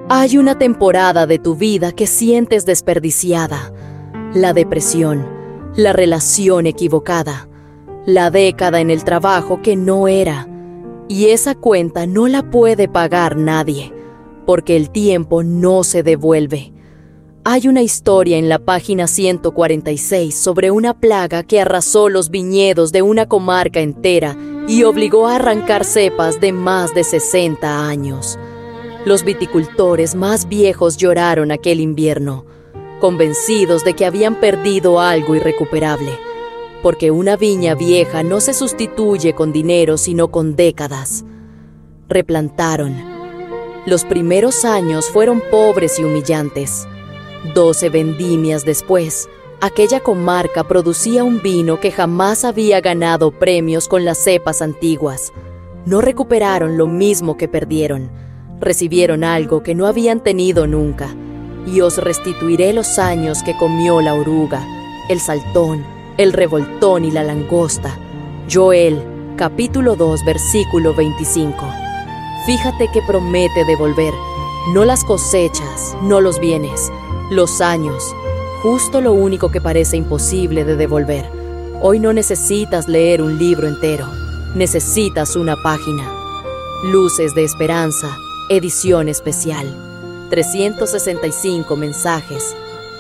Hay una temporada de tu vida que sientes desperdiciada. La depresión, la relación equivocada, la década en el trabajo que no era. Y esa cuenta no la puede pagar nadie, porque el tiempo no se devuelve. Hay una historia en la página 146 sobre una plaga que arrasó los viñedos de una comarca entera y obligó a arrancar cepas de más de 60 años. Los viticultores más viejos lloraron aquel invierno, convencidos de que habían perdido algo irrecuperable, porque una viña vieja no se sustituye con dinero sino con décadas. Replantaron. Los primeros años fueron pobres y humillantes. 12 vendimias después, aquella comarca producía un vino que jamás había ganado premios con las cepas antiguas. No recuperaron lo mismo que perdieron. Recibieron algo que no habían tenido nunca. Y os restituiré los años que comió la oruga, el saltón, el revoltón y la langosta. Joel, capítulo 2, versículo 25. Fíjate que promete devolver, no las cosechas, no los bienes, los años, justo lo único que parece imposible de devolver. Hoy no necesitas leer un libro entero, necesitas una página. Luces de Esperanza, edición especial. 365 mensajes,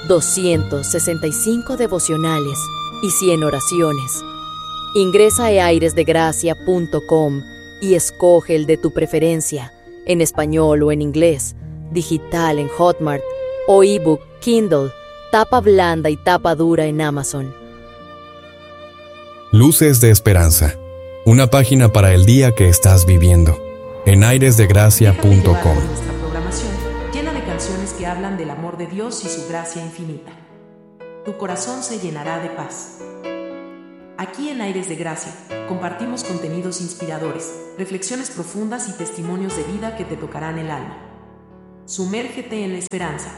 265 devocionales y 100 oraciones. Ingresa a airesdegracia.com y escoge el de tu preferencia, en español o en inglés, digital en Hotmart o ebook, Kindle, tapa blanda y tapa dura en Amazon. Luces de Esperanza, una página para el día que estás viviendo, en airesdegracia.com. Nuestra programación llena de canciones que hablan del amor de Dios y su gracia infinita. Tu corazón se llenará de paz. Aquí en Aires de Gracia compartimos contenidos inspiradores, reflexiones profundas y testimonios de vida que te tocarán el alma. Sumérgete en la esperanza.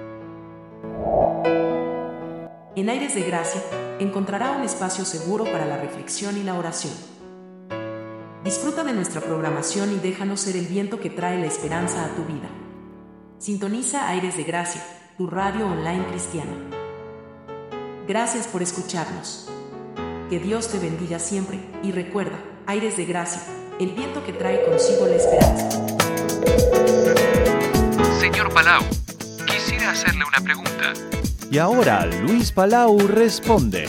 En Aires de Gracia encontrará un espacio seguro para la reflexión y la oración. Disfruta de nuestra programación y déjanos ser el viento que trae la esperanza a tu vida. Sintoniza Aires de Gracia, tu radio online cristiana. Gracias por escucharnos. Que Dios te bendiga siempre y recuerda, Aires de Gracia, el viento que trae consigo la esperanza. Señor Palau, quisiera hacerle una pregunta. Y ahora Luis Palau responde.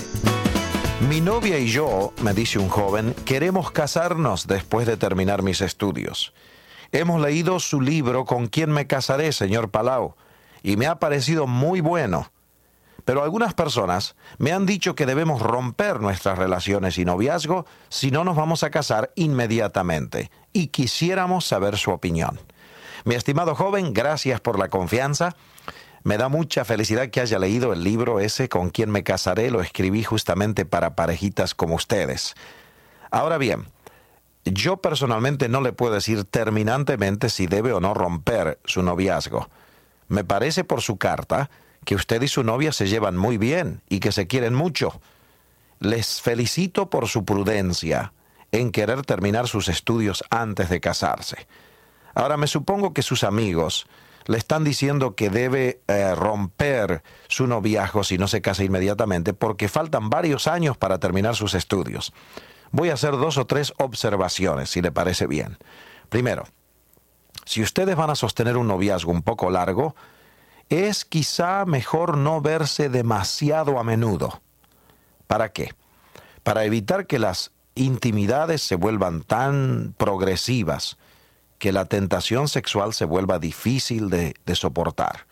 Mi novia y yo, me dice un joven, queremos casarnos después de terminar mis estudios. Hemos leído su libro ¿Con quién me casaré, señor Palau? Y me ha parecido muy bueno. Pero algunas personas me han dicho que debemos romper nuestras relaciones y noviazgo si no nos vamos a casar inmediatamente. Y quisiéramos saber su opinión. Mi estimado joven, gracias por la confianza. Me da mucha felicidad que haya leído el libro ese ¿Con quién me casaré? Lo escribí justamente para parejitas como ustedes. Ahora bien, yo personalmente no le puedo decir terminantemente si debe o no romper su noviazgo. Me parece por su carta que usted y su novia se llevan muy bien y que se quieren mucho. Les felicito por su prudencia en querer terminar sus estudios antes de casarse. Ahora, me supongo que sus amigos le están diciendo que debe romper su noviazgo si no se casa inmediatamente porque faltan varios años para terminar sus estudios. Voy a hacer 2 o 3 observaciones, si le parece bien. Primero, si ustedes van a sostener un noviazgo un poco largo, es quizá mejor no verse demasiado a menudo. ¿Para qué? Para evitar que las intimidades se vuelvan tan progresivas que la tentación sexual se vuelva difícil de soportar.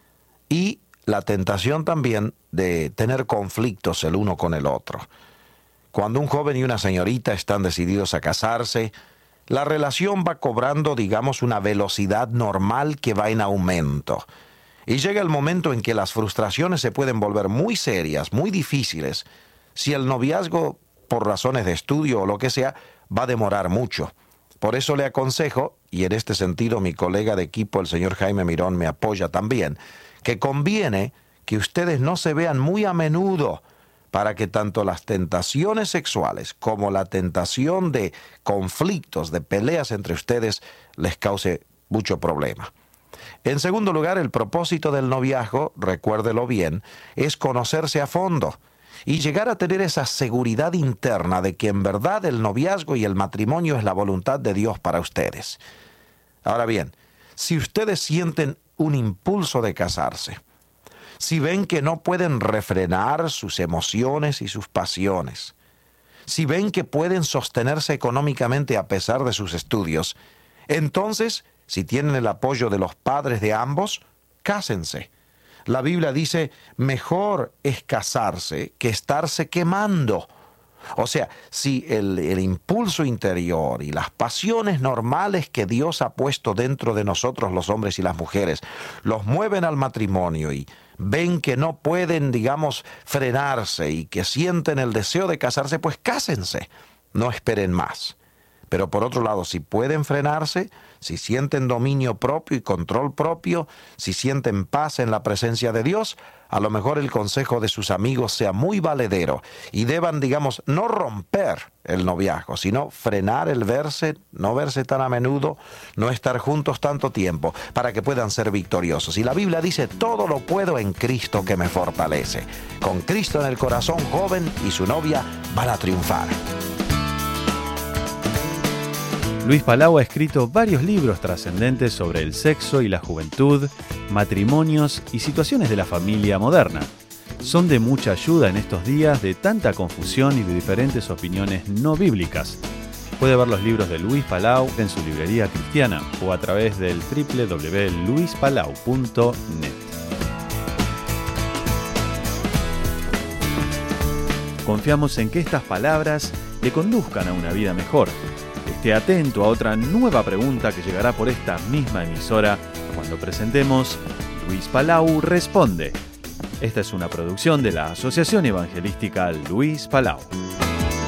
Y la tentación también de tener conflictos el uno con el otro. Cuando un joven y una señorita están decididos a casarse, la relación va cobrando, digamos, una velocidad normal que va en aumento. Y llega el momento en que las frustraciones se pueden volver muy serias, muy difíciles, si el noviazgo, por razones de estudio o lo que sea, va a demorar mucho. Por eso le aconsejo, y en este sentido mi colega de equipo, el señor Jaime Mirón, me apoya también, que conviene que ustedes no se vean muy a menudo para que tanto las tentaciones sexuales como la tentación de conflictos, de peleas entre ustedes, les cause mucho problema. En segundo lugar, el propósito del noviazgo, recuérdelo bien, es conocerse a fondo y llegar a tener esa seguridad interna de que en verdad el noviazgo y el matrimonio es la voluntad de Dios para ustedes. Ahora bien, si ustedes sienten un impulso de casarse, si ven que no pueden refrenar sus emociones y sus pasiones, si ven que pueden sostenerse económicamente a pesar de sus estudios, entonces, si tienen el apoyo de los padres de ambos, cásense. La Biblia dice, mejor es casarse que estarse quemando. O sea, si el impulso interior y las pasiones normales que Dios ha puesto dentro de nosotros, los hombres y las mujeres, los mueven al matrimonio y ven que no pueden, frenarse y que sienten el deseo de casarse, pues cásense, no esperen más. Pero por otro lado, si pueden frenarse, si sienten dominio propio y control propio, si sienten paz en la presencia de Dios, a lo mejor el consejo de sus amigos sea muy valedero y deban, no romper el noviazgo, sino frenar el verse, no verse tan a menudo, no estar juntos tanto tiempo, para que puedan ser victoriosos. Y la Biblia dice, todo lo puedo en Cristo que me fortalece. Con Cristo en el corazón, joven y su novia van a triunfar. Luis Palau ha escrito varios libros trascendentes sobre el sexo y la juventud, matrimonios y situaciones de la familia moderna. Son de mucha ayuda en estos días de tanta confusión y de diferentes opiniones no bíblicas. Puede ver los libros de Luis Palau en su librería cristiana o a través del www.luispalau.net. Confiamos en que estas palabras le conduzcan a una vida mejor. Esté atento a otra nueva pregunta que llegará por esta misma emisora cuando presentemos Luis Palau Responde. Esta es una producción de la Asociación Evangelística Luis Palau.